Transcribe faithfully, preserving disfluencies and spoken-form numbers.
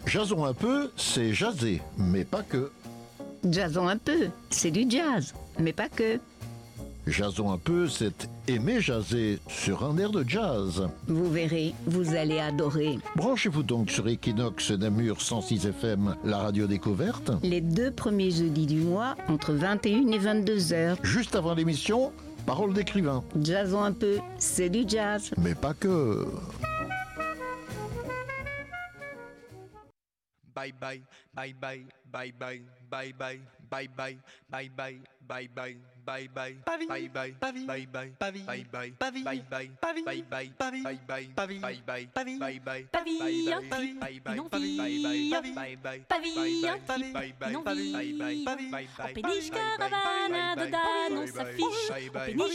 Jason un peu, c'est jaser, mais pas que. Jazzons un peu, c'est du jazz, mais pas que. Jason un peu, c'est aimer jaser sur un air de jazz. Vous verrez, vous allez adorer. Branchez-vous donc sur Equinox Namur cent six F M, la radio découverte. Les deux premiers jeudis du mois, entre vingt et une et vingt-deux heures. Juste avant l'émission, parole d'écrivain. Jazzons un peu, c'est du jazz. Mais pas que. Bye bye, bye bye, bye bye, bye bye, bye bye, bye bye, bye bye, bye bye, bye bye, bye bye, bye bye, bye bye, bye bye, bye bye, bye bye, bye bye, bye bye, Paville, un type, une envie, paville, un type, une envie, en péniche caravane, dedans on s'affiche, en péniche